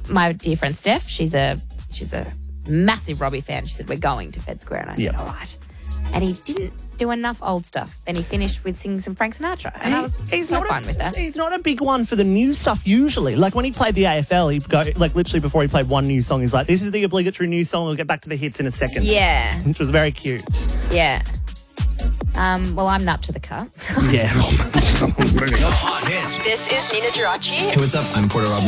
my dear friend Steph, she's a massive Robbie fan. She said, we're going to Fed Square. And I said, all right. And he didn't do enough old stuff. Then he finished with singing some Frank Sinatra. And I was so fine with that. He's not a big one for the new stuff usually. Like when he played the AFL, he'd go, like literally before he played one new song, he's like, this is the obligatory new song. We'll get back to the hits in a second. Yeah. Which was very cute. Yeah. Well, I'm not to the cut. Yeah. Hot hits. This is Nina Girachi. Hey, what's up? I'm Porter Robinson.